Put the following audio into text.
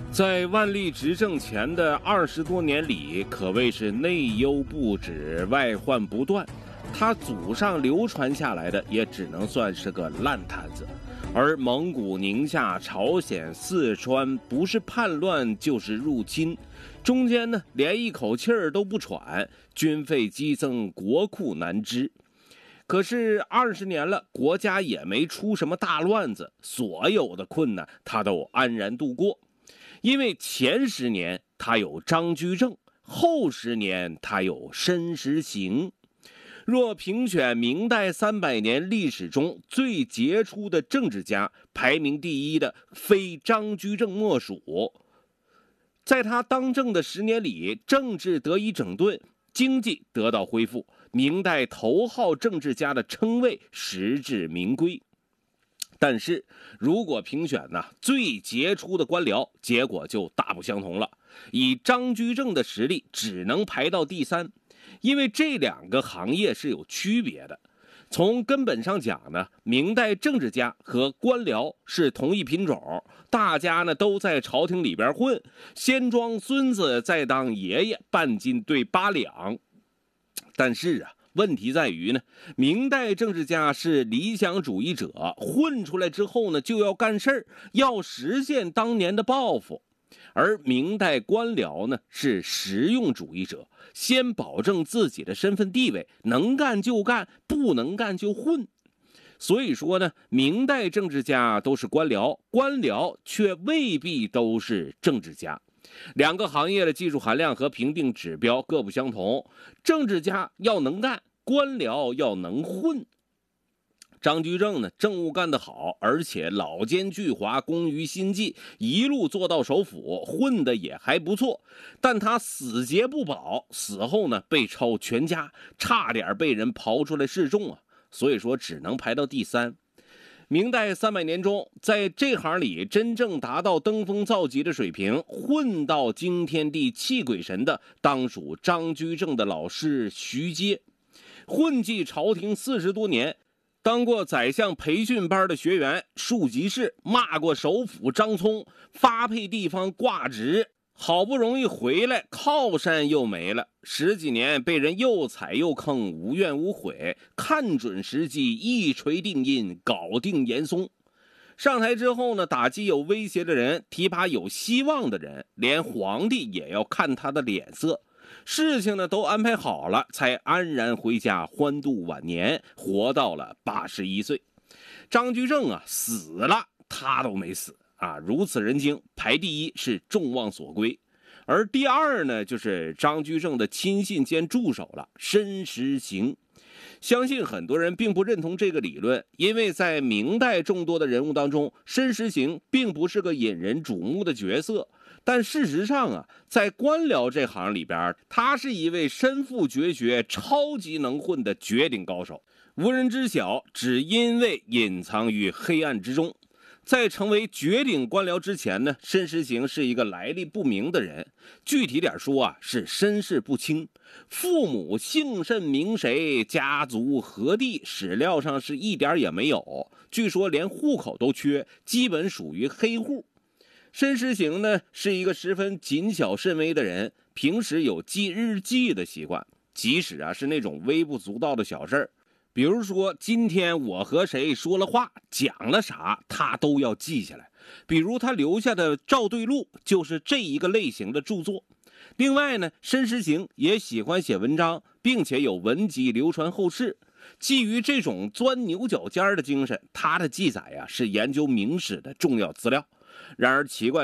在万历执政前的20多年里，可谓是内忧不止，外患不断。他祖上流传下来的也只能算是个烂摊子，而蒙古、宁夏、朝鲜、四川不是叛乱就是入侵，中间呢连一口气儿都不喘，军费激增，国库难支。可是20年了，国家也没出什么大乱子，所有的困难他都安然度过。因为前10年他有张居正，后10年他有申时行。若评选明代300年历史中最杰出的政治家，排名第一的非张居正莫属。在他当政的10年里，政治得以整顿，经济得到恢复，明代头号政治家的称谓实至名归。但是如果评选最杰出的官僚，结果就大不相同了。以张居正的实力只能排到第3，因为这2个行业是有区别的。从根本上讲呢，明代政治家和官僚是同一品种，大家呢都在朝廷里边混，先装孙子再当爷爷，半斤对8两。但是问题在于呢，明代政治家是理想主义者，混出来之后呢，就要干事儿，要实现当年的抱负。而明代官僚呢，是实用主义者，先保证自己的身份地位，能干就干，不能干就混。所以说呢，明代政治家都是官僚，官僚却未必都是政治家。2个行业的技术含量和评定指标各不相同，政治家要能干，官僚要能混。张居正呢，政务干得好，而且老奸巨猾，工于心计，一路做到首辅，混得也还不错。但他死节不保，死后呢被抄全家，差点被人刨出来示众所以说只能排到第3。明代300年中，在这行里真正达到登峰造极的水平，混到惊天地泣鬼神的，当属张居正的老师徐阶。混迹朝廷40多年，当过宰相培训班的学员，庶吉士，骂过首辅张聪，发配地方挂职，好不容易回来，靠山又没了，10几年被人又踩又坑，无怨无悔，看准时机，一锤定音，搞定严嵩。上台之后呢，打击有威胁的人，提拔有希望的人，连皇帝也要看他的脸色。事情呢都安排好了，才安然回家欢度晚年，活到了81岁。张居正死了，他都没死如此人精，排第1是众望所归。而第2呢，就是张居正的亲信兼助手了，申时行。相信很多人并不认同这个理论，因为在明代众多的人物当中，申时行并不是个引人瞩目的角色。但事实上在官僚这行里边，他是一位身负绝学、超级能混的绝顶高手，无人知晓，只因为隐藏于黑暗之中。在成为绝顶官僚之前呢，申时行是一个来历不明的人，具体点说是身世不清，父母姓甚名谁，家族何地，史料上是一点也没有，据说连户口都缺，基本属于黑户。申时行呢，是一个十分谨小慎微的人，平时有记日记的习惯，即使是那种微不足道的小事儿，比如说今天我和谁说了话，讲了啥，他都要记下来。比如他留下的校对录就是这一个类型的著作。另外呢，申时行也喜欢写文章，并且有文集流传后世。基于这种钻牛角尖的精神，他的记载是研究明史的重要资料。然而奇怪